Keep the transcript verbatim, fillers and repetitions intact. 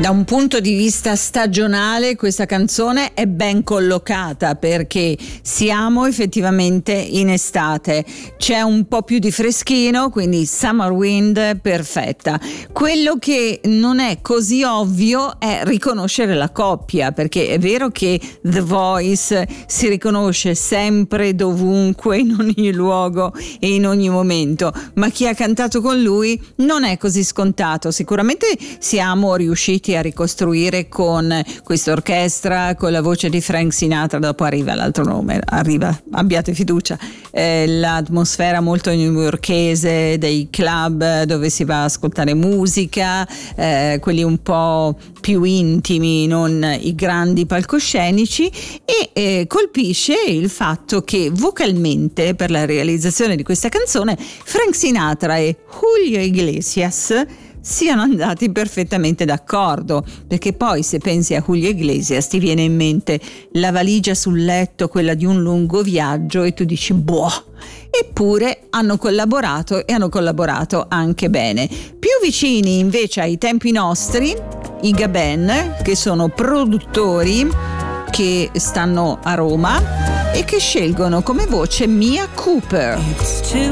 Da un punto di vista stagionale questa canzone è ben collocata, perché siamo effettivamente in estate, c'è un po' più di freschino, quindi Summer Wind perfetta. Quello che non è così ovvio è riconoscere la coppia, perché è vero che The Voice si riconosce sempre, dovunque, in ogni luogo e in ogni momento, ma chi ha cantato con lui non è così scontato. Sicuramente siamo riusciti a ricostruire con questa orchestra, con la voce di Frank Sinatra, dopo arriva l'altro nome, arriva, abbiate fiducia, eh, l'atmosfera molto newyorkese dei club dove si va a ascoltare musica, eh, quelli un po' più intimi, non i grandi palcoscenici, e eh, colpisce il fatto che vocalmente per la realizzazione di questa canzone Frank Sinatra e Julio Iglesias siano andati perfettamente d'accordo, perché poi se pensi a Julio Iglesias ti viene in mente la valigia sul letto, quella di un lungo viaggio, e tu dici boh. Eppure hanno collaborato e hanno collaborato anche bene. Più vicini invece ai tempi nostri i Gaben, che sono produttori che stanno a Roma e che scelgono come voce Mia Cooper. It's too